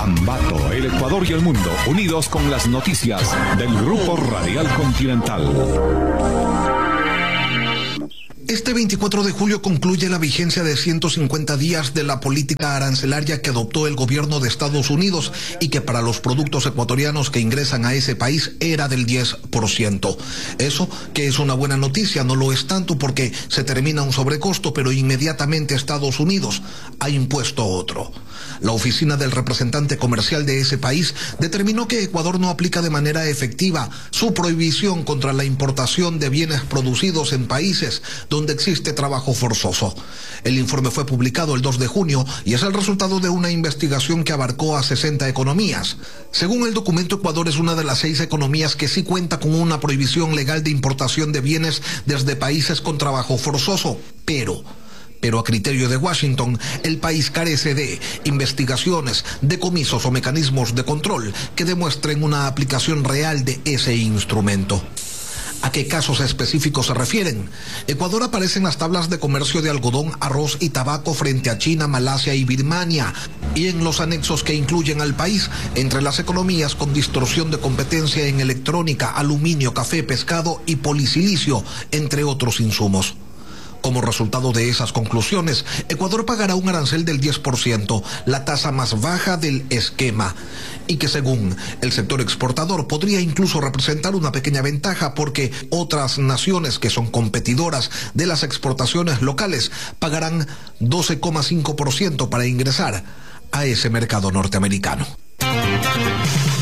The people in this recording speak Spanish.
Ambato, el Ecuador y el mundo, unidos con las noticias del Grupo Radial Continental. Este 24 de julio concluye la vigencia de 150 días de la política arancelaria que adoptó el gobierno de Estados Unidos y que para los productos ecuatorianos que ingresan a ese país era del 10%. Eso, que es una buena noticia, no lo es tanto porque se termina un sobrecosto, pero inmediatamente Estados Unidos ha impuesto otro. La oficina del representante comercial de ese país determinó que Ecuador no aplica de manera efectiva su prohibición contra la importación de bienes producidos en países donde existe trabajo forzoso. El informe fue publicado el 2 de junio y es el resultado de una investigación que abarcó a 60 economías. Según el documento, Ecuador es una de las 6 economías que sí cuenta con una prohibición legal de importación de bienes desde países con trabajo forzoso, pero a criterio de Washington, el país carece de investigaciones, decomisos o mecanismos de control que demuestren una aplicación real de ese instrumento. ¿A qué casos específicos se refieren? Ecuador aparece en las tablas de comercio de algodón, arroz y tabaco frente a China, Malasia y Birmania, y en los anexos que incluyen al país entre las economías con distorsión de competencia en electrónica, aluminio, café, pescado y polisilicio, entre otros insumos. Como resultado de esas conclusiones, Ecuador pagará un arancel del 10%, la tasa más baja del esquema, y que según el sector exportador podría incluso representar una pequeña ventaja porque otras naciones que son competidoras de las exportaciones locales pagarán 12,5% para ingresar a ese mercado norteamericano.